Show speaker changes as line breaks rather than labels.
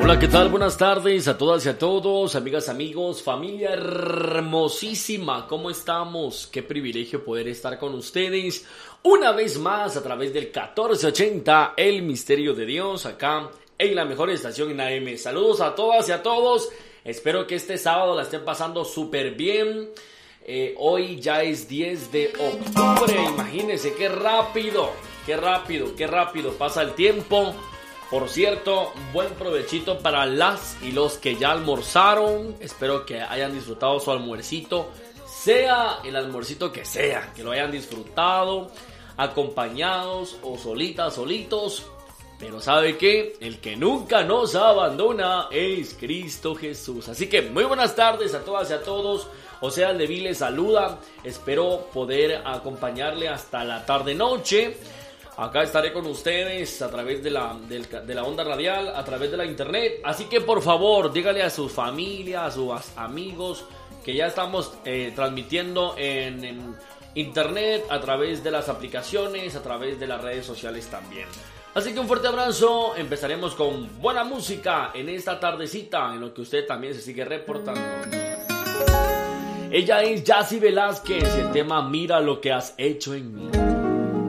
Hola, ¿qué tal? Buenas tardes a todas y a todos, amigas, amigos, familia hermosísima, ¿cómo estamos? Qué privilegio poder estar con ustedes una vez más a través del 1480, El Misterio de Dios, acá en la mejor estación en AM. Saludos a todas y a todos, espero que este sábado la estén pasando súper bien. Hoy ya es 10 de octubre, imagínense qué rápido pasa el tiempo. Por cierto, buen provechito para las y los que ya almorzaron. Espero que hayan disfrutado su almuercito, sea el almuercito que sea, que lo hayan disfrutado, acompañados o solitas, solitos. Pero ¿sabe qué? El que nunca nos abandona es Cristo Jesús. Así que muy buenas tardes a todas y a todos. Osea Leví les saluda. Espero poder acompañarle hasta la tarde-noche. Acá estaré con ustedes a través de la onda radial, a través de la internet. Así que por favor, dígale a su familia, a sus amigos, que ya estamos transmitiendo en internet, a través de las aplicaciones, a través de las redes sociales también. Así que un fuerte abrazo. Empezaremos con buena música en esta tardecita, en lo que usted también se sigue reportando. Ella es Yacy Velázquez, el tema Mira lo que has hecho en mí.